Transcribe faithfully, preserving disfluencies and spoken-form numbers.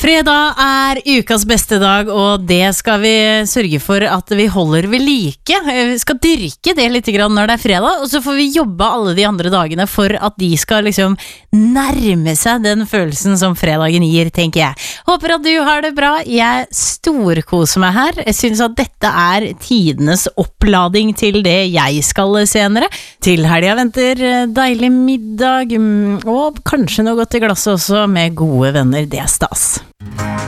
Fredag er ukas beste dag, og det skal vi sørge for at vi holder ved like. Vi skal dyrke det litt grann når det er fredag, og så får vi jobbe alle de andre dagene for at de skal liksom nærme seg den følelsen som fredagen gir, tenker jeg. Håper at du har det bra. Jeg storkoser meg her. Jeg synes at dette er tidenes opplading til det jeg skal senere. Til helga venter deilig middag, og kanskje noe godt i glasset også med gode venner. Det er stas.